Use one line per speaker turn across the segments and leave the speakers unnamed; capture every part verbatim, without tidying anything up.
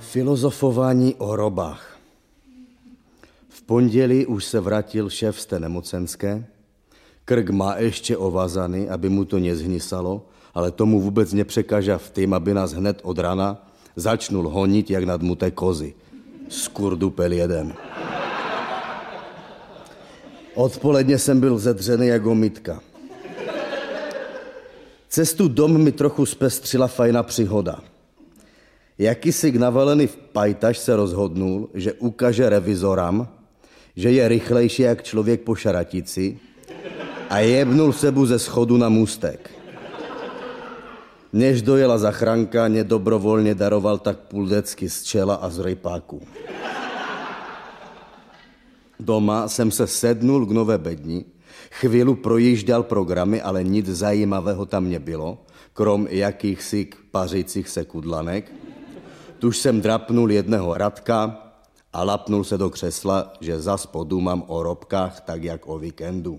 Filozofování o robách. V pondělí už se vrátil šéf z té nemocenské. Krk má ještě ovazaný, aby mu to nezhnysalo, ale tomu vůbec nepřekáža v tým, aby nás hned od rana začnul honit jak nadmuté kozy. Skurdupel jeden. Odpoledně jsem byl zedřený jako mytka. Cestu dom mi trochu zpestřila fajná příhoda. Jakýsi navalený pajtaš se rozhodnul, že ukáže revizoram, že je rychlejší jak člověk po šaratici a jebnul sebu ze schodu na můstek. Než dojela zachránka, nedobrovolně daroval tak půl decky z čela a z rejpáku. Doma jsem se sednul k nové bedni, chvíli projížděl programy, ale nic zajímavého tam nebylo, krom jakýchsi pařících se kudlanek. Tuž jsem drapnul jedného Radka a lapnul se do křesla, že zas podumám o robkách tak jak o víkendu.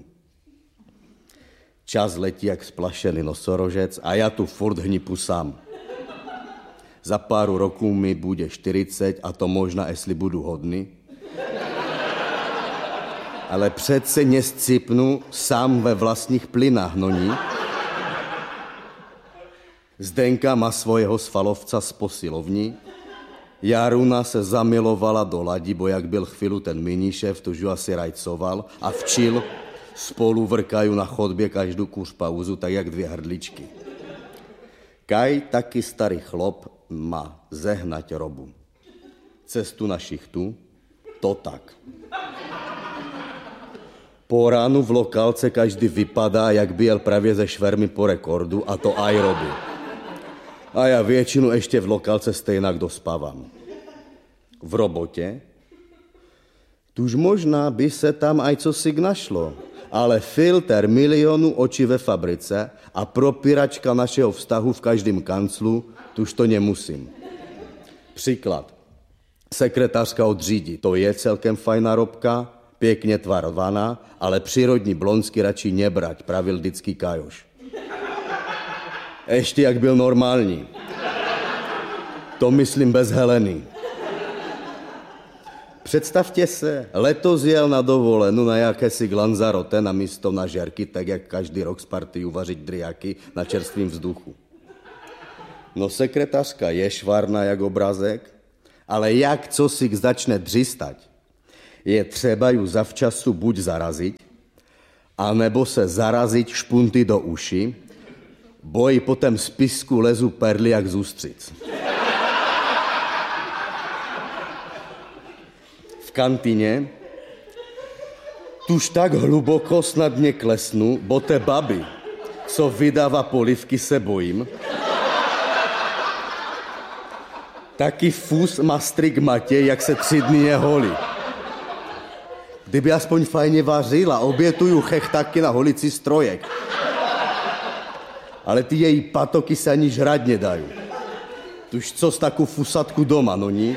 Čas letí jak splašený nosorožec a já tu furt hnipu sám. Za pár roků mi bude čtyřicet a to možná, jestli budu hodný. Ale přece nescipnu sám ve vlastních plynách, no ní. Zdenka má svojho svalovca z posilovní. Jaruna se zamilovala do Ladi, bo jak byl chvíli ten minišéf, tož ju asi rajcoval a včil spolu vrkají na chodbě každou kurz pauzu, tak jak dvě hrdličky. Kaj taky starý chlop má zehnať robu. Cestu na šichtu, to tak. Po ránu v lokálce každý vypadá, jak by jel právě ze švermy po rekordu, a to aj robu. A já většinu ještě v lokálce stejnak dospávám. V robotě? Tuž možná by se tam aj cosi našlo, ale filter milionu očí ve fabrice a propíračka našeho vztahu v každém kanclu, tuž to nemusím. Příklad. Sekretářka od řídí, to je celkem fajná robka, pěkně tvarovaná, ale přírodní blonsky radši nebrať, pravil vždycky Kajoš. Ještě jak byl normální. To myslím bez Heleny. Představte se, letos jel na dovolenou na jakési Lanzarote na místo na žerky, tak jak každý rok z partii uvařit driaky na čerstvým vzduchu. No sekretářka je švarná jak obrazek, ale jak co si začne dřistať, je třeba ju zavčasu buď zarazit, anebo se zarazit špunty do uši, bo jí po tém spisku lezu perly jak z ústřic. V kantině tuž tak hluboko snad mě klesnu, bo té baby, co vydává polivky, se bojím. Taky fus má strigmatě, jak se tři dny neholí. Kdyby aspoň fajně vařila, obětuju chechtaky na holici strojek. Ale ty její patoky se ani žrať nedají. Tuž co z takovou fusatku doma, no ní?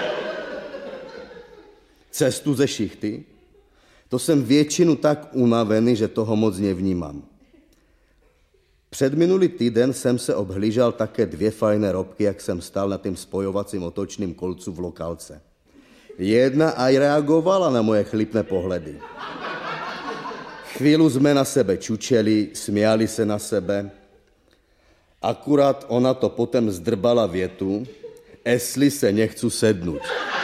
Cestu ze šichty? To jsem většinu tak unavený, že toho moc nevnímám. Před minulý týden jsem se obhlížel také dvě fajné robky, jak jsem stál na tým spojovacím otočným kolcu v lokálce. Jedna aj reagovala na moje chlipné pohledy. Chvíli jsme na sebe čučeli, směali se na sebe. Akurát ona to potom zdrbala větu, jestli se nechcu sednout.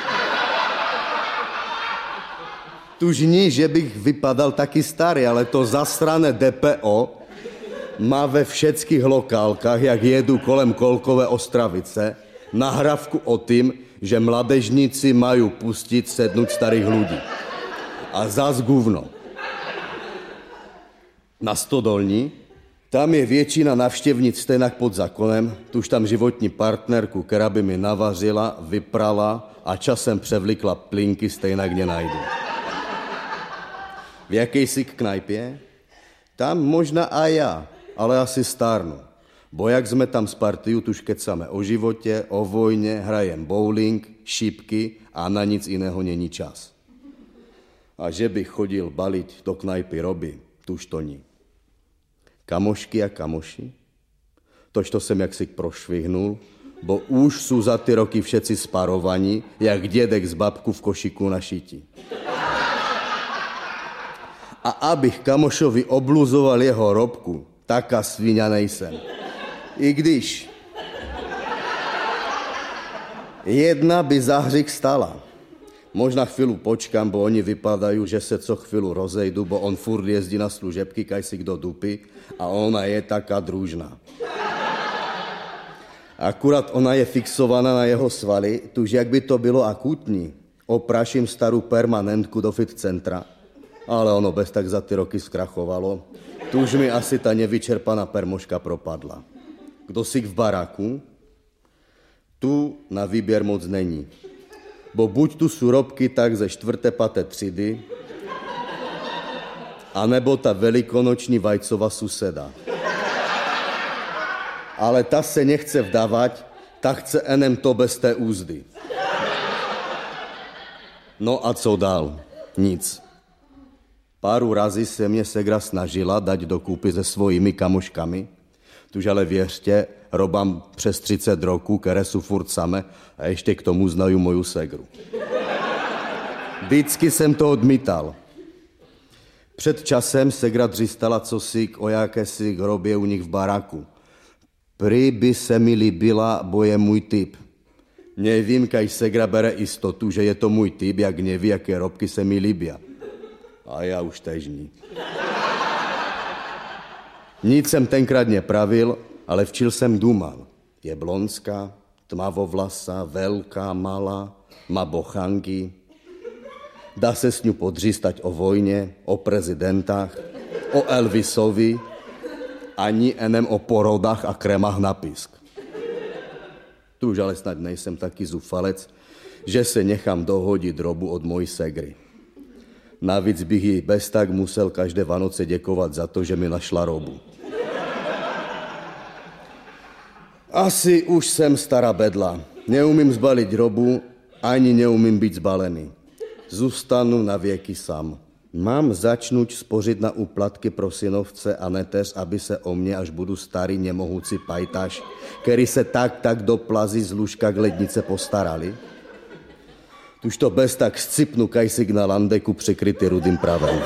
Tuž ní, že bych vypadal taky starý, ale to zasrané D P O má ve všetkých lokálkách, jak jedu kolem Kolkové Ostravice, nahrávku o tým, že mladežníci mají pustit sednout starých lidí. A zas guvno. Na Stodolní, tam je většina navštěvnic stejnak pod zákonem, tuž tam životní partnerku, která by mi navařila, vyprala a časem převlikla plínky, stejnak nenajdu. V jakejsi knajpě? Tam možná a já, ale asi stárnu. Bo jak jsme tam s partiu, tuž kecáme o životě, o vojně, hrajem bowling, šipky a na nic jiného není čas. A že bych chodil balit do knajpy roby, tuž to ní. Kamošky a kamoši? Tož to jsem jaksi prošvihnul, bo už sú za ty roky všetci sparovaní, jak dědek z babku v košiku na šiti. A abych kamošovi obluzoval jeho robku, taká sviňa nejsem. I když jedna by za hřích stala. Možná chvíľu počkám, bo oni vypadajú, že se co chvíľu rozejdu, bo on furt jezdí na služebky, kaj si kdo dupy, a ona je taká družná. Akurát ona je fixovaná na jeho svaly, tuž jak by to bylo akutní. Opraším starú permanentku do fit centra, ale ono bez tak za ty roky skrachovalo. Tuž mi asi ta nevyčerpaná permoška propadla. Kdo si v baraku? Tu na výběr moc není. Bo buď tu sú robky tak ze štvrté, paté třídy, anebo ta velikonoční vajcová suseda. Ale ta se nechce vdávať, ta chce enem to bez té úzdy. No a co dál? Nic. Páru razy se mě segra snažila dať dokúpy se svojimi kamoškami, tuž ale věřte, robám přes třicet roků, které sú furt same a ještě k tomu znajú moju segru. Vždycky jsem to odmítal. Před časem segra dřistala cosi o jakési hrobě u nich v baraku. Prý by se mi líbila, bo je můj typ. Nevím, kaj segra bere istotu, že je to můj typ, jak neví, jaké robky se mi líbia. A já už težní. Nic jsem tenkrát nepravil, ale včil jsem důmal. Je blonská, tmavovlasá, velká, malá, má bochanky. Dá se s ňu podřístať o vojně, o prezidentách, o Elvisovi, ani enem o porodách a kremách na pisk. Tu už ale snad nejsem taký zúfalec, že se nechám dohodit robu od mojí segry. Navíc bych jí bez tak musel každé Vánoce děkovat za to, že mi našla robu. Asi už jsem stará bedla. Neumím zbalit robu, ani neumím být zbalený. Zůstanu na věky sám. Mám začnout spořit na úplatky pro synovce a neteř, aby se o mě, až budu starý nemohoucí pajtaš, který se tak tak do plazy z lůžka k lednice postarali? Tuž to bez tak scipnu kajsik na landeku překrytý rudým pravem.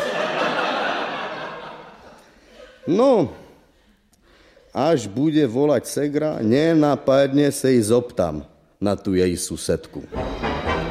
No, až bude volať segra, nenapadne se jí zoptám na tu její susedku.